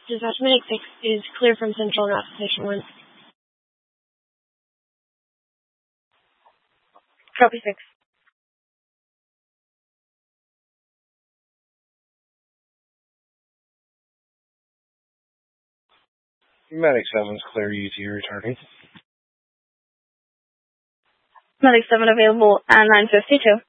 Dispatch Medic 6 is clear from Central and Route Station 1. Copy 6. Medic 7's clear, UT returning. Medic 7 available at 9:52.